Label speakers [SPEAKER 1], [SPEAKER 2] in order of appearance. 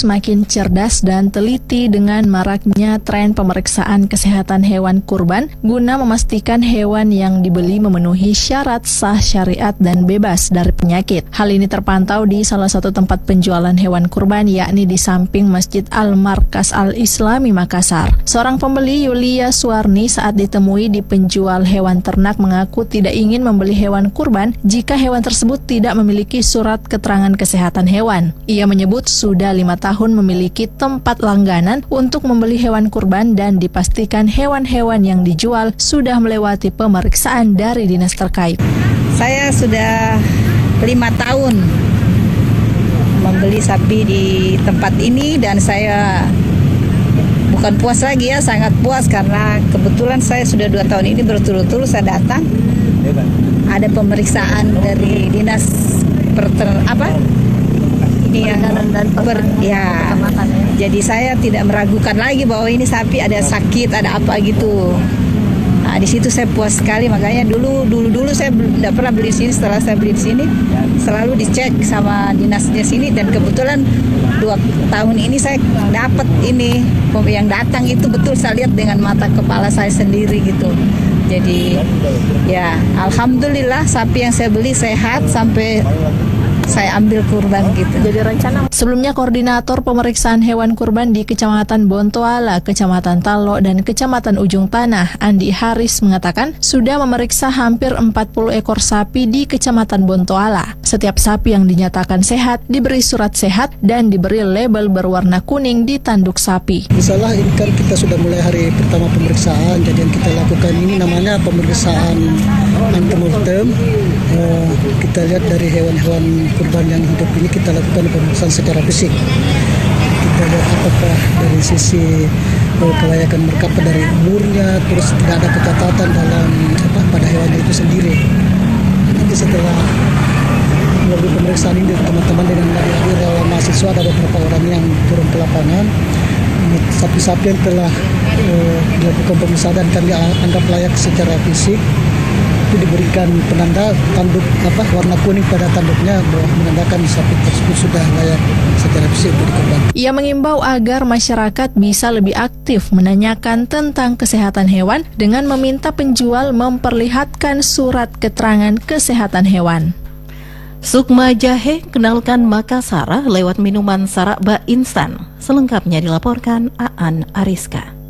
[SPEAKER 1] semakin cerdas dan teliti dengan maraknya tren pemeriksaan kesehatan hewan kurban guna memastikan hewan yang dibeli memenuhi syarat sah syariat dan bebas dari penyakit. Hal ini terpantau di salah satu tempat penjualan hewan kurban, yakni di samping Masjid Al-Markas Al-Islami Makassar. Seorang pembeli, Yulia Suwarni, saat ditemui di penjual hewan ternak mengaku tidak ingin membeli hewan kurban jika hewan tersebut tidak memiliki surat keterangan kesehatan hewan. Ia menyebut sudah 5 tahun memiliki tempat langganan untuk membeli hewan kurban dan dipastikan hewan-hewan yang dijual sudah melewati pemeriksaan dari dinas terkait.
[SPEAKER 2] Saya sudah 5 tahun membeli sapi di tempat ini dan saya bukan puas lagi ya, sangat puas karena kebetulan saya sudah 2 tahun ini berturut-turut saya datang. Ada pemeriksaan dari dinas jadi saya tidak meragukan lagi bahwa ini sapi ada sakit, ada apa gitu. Nah, di situ saya puas sekali, makanya dulu saya tidak pernah beli di sini. Setelah saya beli di sini, selalu dicek sama dinasnya sini dan kebetulan 2 tahun ini saya dapat ini yang datang itu betul saya lihat dengan mata kepala saya sendiri gitu. Jadi ya alhamdulillah sapi yang saya beli sehat sampai saya ambil kurban gitu.
[SPEAKER 1] Jadi rencana. Sebelumnya koordinator pemeriksaan hewan kurban di Kecamatan Bontoala, Kecamatan Talo, dan Kecamatan Ujung Tanah, Andi Haris mengatakan sudah memeriksa hampir 40 ekor sapi di Kecamatan Bontoala. Setiap sapi yang dinyatakan sehat diberi surat sehat dan diberi label berwarna kuning di tanduk sapi.
[SPEAKER 3] Misalnya ini kan kita sudah mulai hari pertama pemeriksaan, jadi yang kita lakukan ini namanya pemeriksaan antemortem. Kita lihat dari hewan-hewan kurban yang hidup ini kita lakukan pemeriksaan secara fisik. Kita lihat apakah dari sisi kelayakan mereka dari umurnya, terus tidak ada kecacatan dalam pada hewan itu sendiri. Nanti setelah melalui pemeriksaan ini teman-teman dengan relawan mahasiswa ada beberapa orang yang turun ke lapangan. Sapi-sapi yang telah dilakukan pemeriksaan dan kami anggap layak secara fisik itu diberikan penanda tanduk warna kuning pada tanduknya bahwa menandakan sapi tersebut sudah layak secara fisik untuk dikurban.
[SPEAKER 1] Ia mengimbau agar masyarakat bisa lebih aktif menanyakan tentang kesehatan hewan dengan meminta penjual memperlihatkan surat keterangan kesehatan hewan.
[SPEAKER 4] Sukma Jahe kenalkan Makassar lewat minuman Sarakba instan. Selengkapnya dilaporkan Aan Ariska.